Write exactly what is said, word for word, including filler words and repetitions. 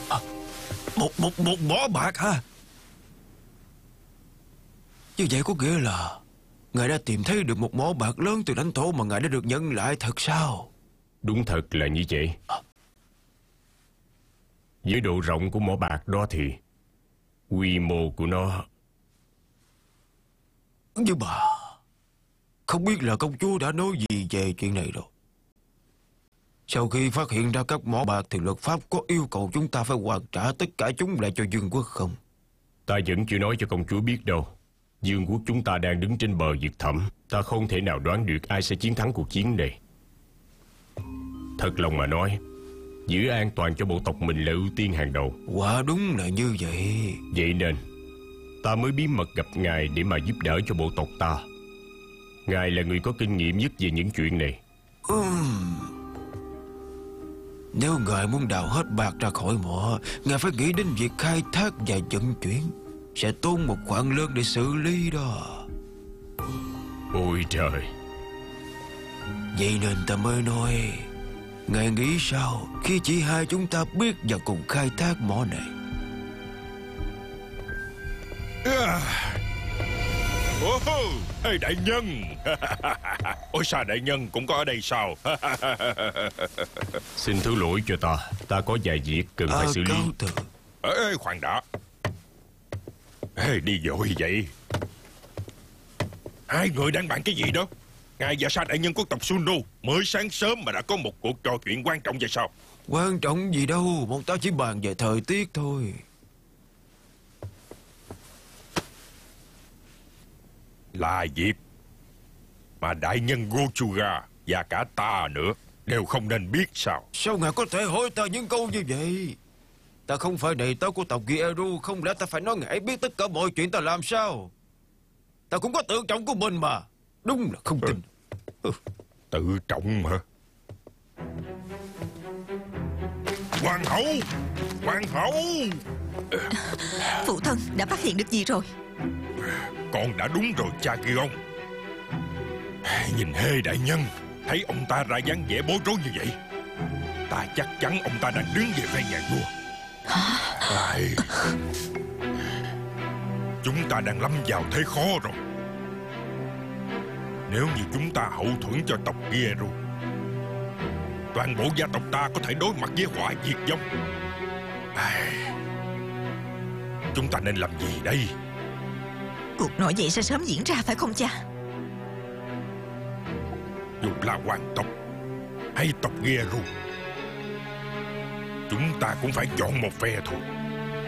À, một, một, một mỏ bạc hả? Như vậy có nghĩa là ngài đã tìm thấy được một mỏ bạc lớn từ lãnh thổ mà ngài đã được nhận lại thật sao? Đúng thật là như vậy. À. Với độ rộng của mỏ bạc đó thì quy mô của nó... Nhưng mà không biết là công chúa đã nói gì về chuyện này đâu. Sau khi phát hiện ra các mỏ bạc thì luật pháp có yêu cầu chúng ta phải hoàn trả tất cả chúng lại cho vương quốc không? Ta vẫn chưa nói cho công chúa biết đâu. Vương quốc chúng ta đang đứng trên bờ vực thẳm. Ta không thể nào đoán được ai sẽ chiến thắng cuộc chiến này. Thật lòng mà nói, giữ an toàn cho bộ tộc mình là ưu tiên hàng đầu. Quả đúng là như vậy. Vậy nên ta mới bí mật gặp ngài để mà giúp đỡ cho bộ tộc ta. Ngài là người có kinh nghiệm nhất về những chuyện này. uhm. Nếu ngài muốn đào hết bạc ra khỏi mỏ, ngài phải nghĩ đến việc khai thác và vận chuyển. Sẽ tốn một khoản lớn để xử lý đó. Ôi trời. Vậy nên ta mới nói, ngài nghĩ sao khi chỉ hai chúng ta biết và cùng khai thác mỏ này? Oh, hey, đại nhân. Ôi sao đại nhân cũng có ở đây sao? Xin thứ lỗi cho ta. Ta có vài việc cần à, phải xử lý. Ê, ê khoan đã. Ê, đi vội vậy. Hai người đang bàn cái gì đó? Ngài và Sa đại nhân của tộc Sundu mới sáng sớm mà đã có một cuộc trò chuyện quan trọng vậy sao? Quan trọng gì đâu, bọn ta chỉ bàn về thời tiết thôi. Là dịp mà đại nhân Gochuga và cả ta nữa đều không nên biết sao? Sao ngài có thể hỏi ta những câu như vậy? Ta không phải đệ tử của tộc Gieru, không lẽ ta phải nói ngài biết tất cả mọi chuyện ta làm sao? Ta cũng có tự trọng của mình mà. Đúng là không tin. Ừ. Tự trọng hả? Hoàng hậu! Hoàng hậu! Phụ thân đã phát hiện được gì rồi? Con đã đúng rồi cha Gion. Nhìn Hê đại nhân, thấy ông ta ra dáng vẻ bối rối như vậy, ta chắc chắn ông ta đang đứng về phe nhà vua. Ai... Chúng ta đang lâm vào thế khó rồi. Nếu như chúng ta hậu thuẫn cho tộc Gieru, toàn bộ gia tộc ta có thể đối mặt với họa diệt vong. Ai... Chúng ta nên làm gì đây? Cuộc nổi dậy sẽ sớm diễn ra phải không cha? Dù là hoàng tộc hay tộc Gieru, chúng ta cũng phải chọn một phe thôi.